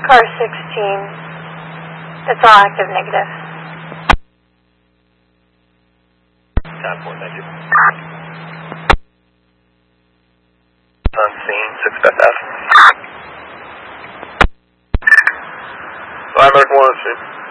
Car 16. It's all active negative. 10-4, thank you. On scene, 6 Beth F. 5 American 1,